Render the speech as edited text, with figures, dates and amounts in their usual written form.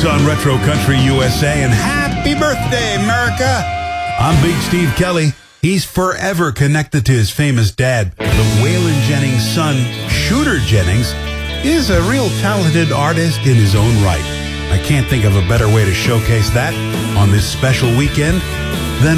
Jennings on Retro Country USA, and happy birthday, America! I'm Big Steve Kelly. He's forever connected to his famous dad. The Waylon Jennings' son, Shooter Jennings, is a real talented artist in his own right. I can't think of a better way to showcase that on this special weekend